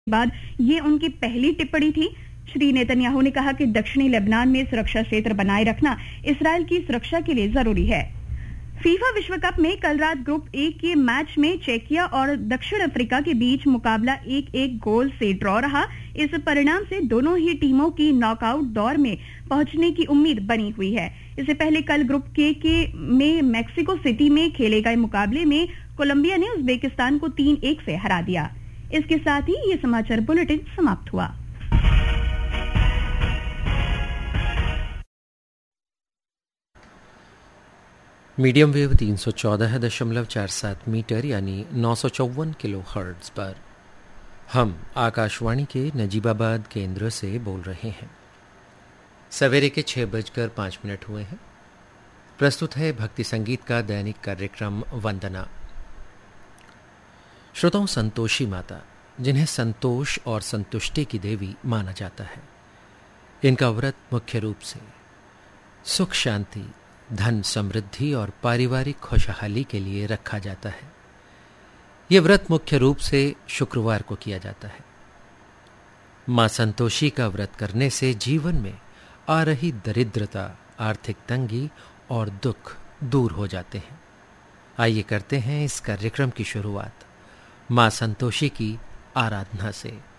बाद ये उनकी पहली टिप्पणी थी। श्री नेतन्याहू ने कहा कि दक्षिणी लेबनान में सुरक्षा क्षेत्र बनाए रखना इस्राएल की सुरक्षा के लिए जरूरी है। फीफा विश्व कप में कल रात ग्रुप ए के मैच में चेकिया और दक्षिण अफ्रीका के बीच मुकाबला 1-1 गोल से ड्रॉ रहा। इस परिणाम से दोनों ही टीमों की नॉकआउट दौर में पहुंचने की उम्मीद बनी हुई है। इससे पहले कल ग्रुप के में मैक्सिको सिटी में खेले गए मुकाबले में कोलंबिया ने उज्बेकिस्तान को 3-1 से हरा दिया। इसके साथ ही ये समाचार बुलेटिन समाप्त हुआ। मीडियम वेव 314.47 मीटर यानी 954 किलो हर्ट्ज पर हम आकाशवाणी के नजीबाबाद केंद्र से बोल रहे हैं। सवेरे के 6:05 हुए हैं। प्रस्तुत है भक्ति संगीत का दैनिक कार्यक्रम वंदना। श्रोताओं, संतोषी माता, जिन्हें संतोष और संतुष्टि की देवी माना जाता है, इनका व्रत मुख्य रूप से सुख शांति, धन समृद्धि और पारिवारिक खुशहाली के लिए रखा जाता है। यह व्रत मुख्य रूप से शुक्रवार को किया जाता है। मां संतोषी का व्रत करने से जीवन में आ रही दरिद्रता, आर्थिक तंगी और दुख दूर हो जाते हैं। आइए करते हैं इस कार्यक्रम की शुरुआत मां संतोषी की आराधना से।